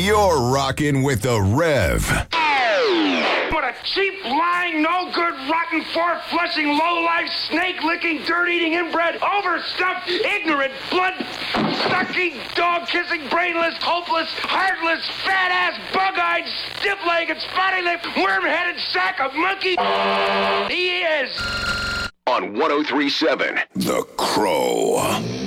You're rocking with the Rev. What a cheap, lying, no-good, rotten, four-flushing, low-life, snake-licking, dirt-eating, inbred, overstuffed, ignorant, blood-sucking, dog-kissing, brainless, hopeless, heartless, fat-ass, bug-eyed, stiff-legged, spotty-lipped, worm-headed sack of monkey he is. On 103.7 The Crow.